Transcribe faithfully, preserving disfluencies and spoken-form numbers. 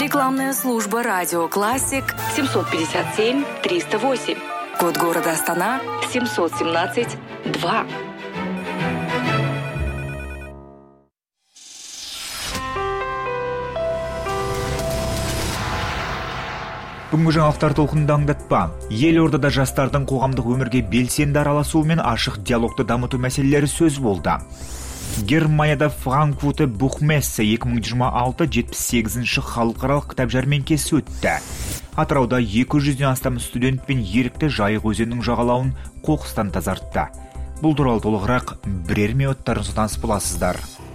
Рекламная служба «Радио Классик» семьсот пятьдесят семь триста восемь. Код города Астана семьсот семнадцать два. Бүгінгі жаңалықтар толқынында аңдатпа. Елордада жастардың қоғамдық өмірге белсенді араласуы мен ашық диалогты дамыту мәселелері сөз болды. Германияда Франкфурте Бухмессе екі мың жиырма алты жетпіс сегізінші халықаралық кітап жәрмеңкесі өтті. Атырауда екі жүзден астам студент пен ерікті Жайық өзенінің жағалауын қоқыстан тазартты. Бұл туралы толығырақ бірер минуттарыңыздан таныс боласыздар.